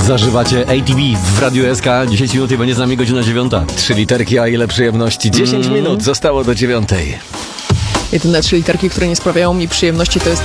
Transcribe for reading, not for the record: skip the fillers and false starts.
Zażywacie ATV w Radiu SK. 10 minut i będzie z nami godzina 9. 3 literki, a ile przyjemności. 10 minut zostało do 9. Jedyne 3 literki, które nie sprawiają mi przyjemności, to jest